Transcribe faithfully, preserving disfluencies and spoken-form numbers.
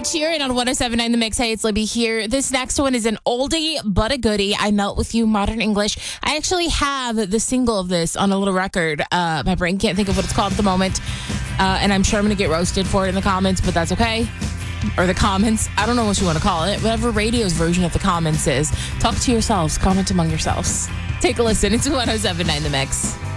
Ed Sheeran on one oh seven point nine The Mix. Hey, it's Libby here. This next one is an oldie but a goodie. I Melt With You, Modern English. I actually have the single of this on a little record. Uh, my brain can't think of what it's called at the moment. Uh, and I'm sure I'm going to get roasted for it in the comments, but that's okay. Or the comments. I don't know what you want to call it. Whatever radio's version of the comments is. Talk to yourselves. Comment among yourselves. Take a listen. It's one oh seven point nine The Mix.